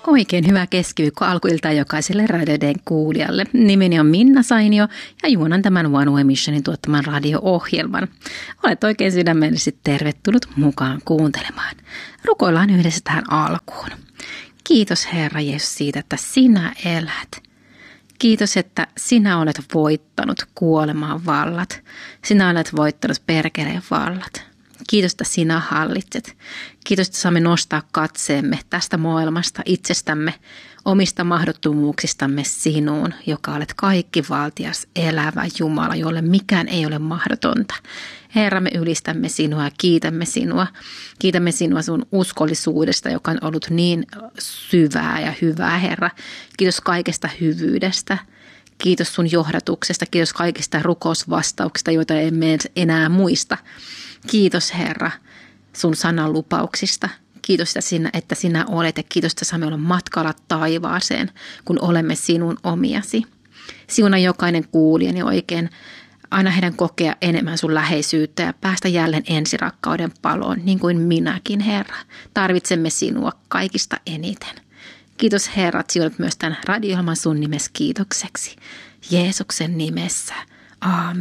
Oikein hyvää keskiviikko alkuiltaa jokaiselle radioiden kuulijalle. Nimeni on Minna Sainio ja juonan tämän One Way Missionin tuottaman radio-ohjelman. Olet oikein sydämellisesti tervetullut mukaan kuuntelemaan. Rukoillaan yhdessä tähän alkuun. Kiitos Herra Jeesus siitä, että sinä elät. Kiitos, että sinä olet voittanut kuolemaan vallat. Sinä olet voittanut perkeleen vallat. Kiitos, että sinä hallitset. Kiitos, että saamme nostaa katseemme tästä maailmasta itsestämme, omista mahdottomuuksistamme sinuun, joka olet kaikkivaltias, elävä Jumala, jolle mikään ei ole mahdotonta. Herra, me ylistämme sinua ja kiitämme sinua. Kiitämme sinua sun uskollisuudesta, joka on ollut niin syvää ja hyvää, Herra. Kiitos kaikesta hyvyydestä. Kiitos sun johdatuksesta. Kiitos kaikista rukousvastauksista, joita emme enää muista. Kiitos Herra sun sanan lupauksista. Kiitos, että sinä olet ja kiitos, että saamme olla matkalla taivaaseen, kun olemme sinun omiasi. Siunaa jokainen kuulijani oikein. Aina heidän kokea enemmän sun läheisyyttä ja päästä jälleen ensirakkauden paloon, niin kuin minäkin, Herra. Tarvitsemme sinua kaikista eniten. Kiitos Herra, että siunat myös tämän radio-ohjelman sun nimessä kiitokseksi. Jeesuksen nimessä. Aamen.